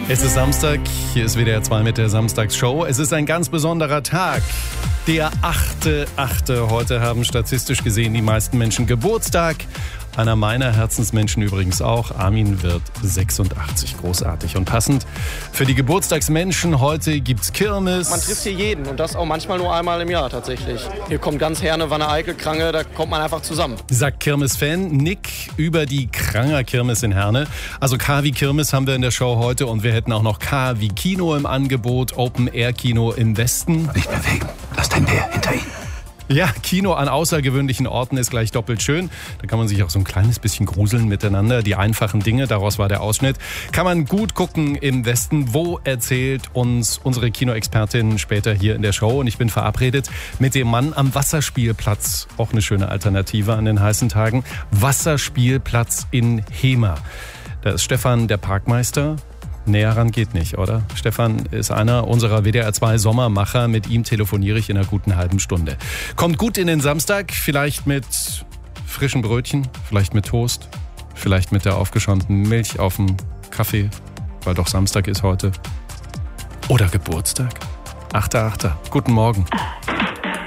Es ist Samstag, hier ist WDR 2 mit der Samstagsshow. Es ist ein ganz besonderer Tag. Der 8.8. Heute haben statistisch gesehen die meisten Menschen Geburtstag. Einer meiner Herzensmenschen übrigens auch. Armin wird 86. Großartig. Und passend für die Geburtstagsmenschen heute gibt's Kirmes. Man trifft hier jeden und das auch manchmal nur einmal im Jahr tatsächlich. Hier kommt ganz Herne, Wanne-Eickel, Krange, da kommt man einfach zusammen. Sagt Kirmes-Fan Nick über die Kranger Kirmes in Herne. Also K wie Kirmes haben wir in der Show heute und wir hätten auch noch K wie Kino im Angebot, Open-Air-Kino im Westen. Nicht bewegen, lass dein Bär hinter Ihnen. Ja, Kino an außergewöhnlichen Orten ist gleich doppelt schön. Da kann man sich auch so ein kleines bisschen gruseln miteinander. Die einfachen Dinge, daraus war der Ausschnitt. Kann man gut gucken im Westen. Wo erzählt uns unsere Kinoexpertin später hier in der Show. Und ich bin verabredet mit dem Mann am Wasserspielplatz. Auch eine schöne Alternative an den heißen Tagen. Wasserspielplatz in Hemer. Da ist Stefan, der Parkmeister. Näher ran geht nicht, oder? Stefan ist einer unserer WDR 2 Sommermacher. Mit ihm telefoniere ich in einer guten halben Stunde. Kommt gut in den Samstag, vielleicht mit frischen Brötchen, vielleicht mit Toast, vielleicht mit der aufgeschäumten Milch auf dem Kaffee, weil doch Samstag ist heute. Oder Geburtstag. 8.8. Guten Morgen.